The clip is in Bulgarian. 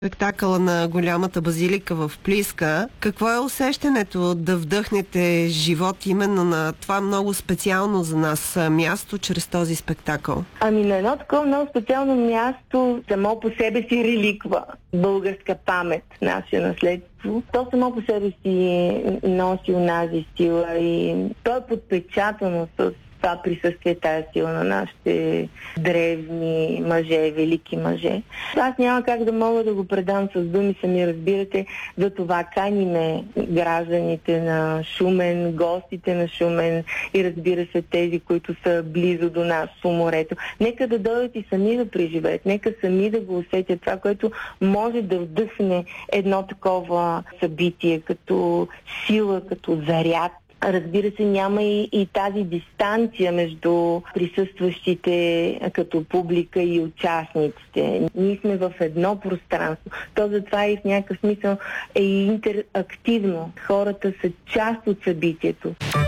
Спектакъла на голямата базилика в Плиска. Какво е усещането да вдъхнете живот именно на това много специално за нас място чрез този спектакъл? На едно такова много специално място само по себе си реликва българска памет, наше наследство. То само по себе си носи онази сила и то е подпечатано с това присъствие, тая сила на нашите древни мъже, велики мъже. Аз няма как да мога да го предам с думи, сами разбирате, за това каниме гражданите на Шумен, гостите на Шумен и разбира се тези, които са близо до нас по морето. Нека да дойдат и сами да преживеят, нека сами да го усетят това, което може да вдъхне едно такова събитие, като сила, като заряд. Разбира се, няма и тази дистанция между присъстващите като публика и участниците. Ние сме в едно пространство. То затова и в някакъв смисъл е интерактивно. Хората са част от събитието.